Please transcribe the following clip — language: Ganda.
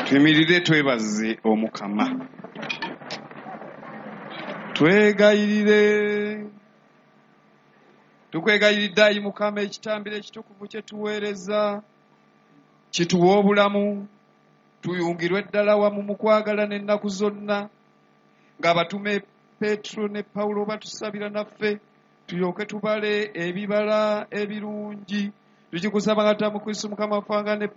Tuyimirire twebaze Omukama. Twegayirire. Tukwegayiridde Ayi Mukama ekitambiro ekitukuvu kye tuweereza kituwa obulamu tuyungirwe ddala wamu mu kwagala n'ennaku zonna ng'abatume Petero ne Pawulo batusabira naffe tulyoke tubale ebibala ebirungi tukikusaba nga Mukristo Mukama waffe ne